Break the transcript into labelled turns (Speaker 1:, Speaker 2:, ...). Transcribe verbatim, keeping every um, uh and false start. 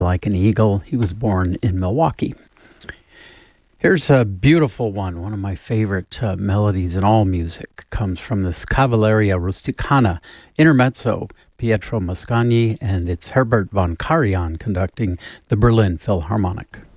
Speaker 1: Like an eagle, he was born in Milwaukee. Here's a beautiful one. One of my favorite uh, melodies in all music comes from this Cavalleria Rusticana Intermezzo, Pietro Mascagni, and it's Herbert von Karajan conducting the Berlin Philharmonic.